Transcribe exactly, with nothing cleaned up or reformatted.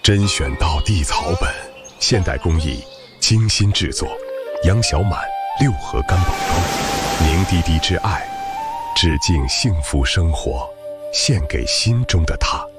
甄选到地草本，现代工艺精心制作，杨小满六合干宝装，凝滴滴之爱，致敬幸福生活，献给心中的他。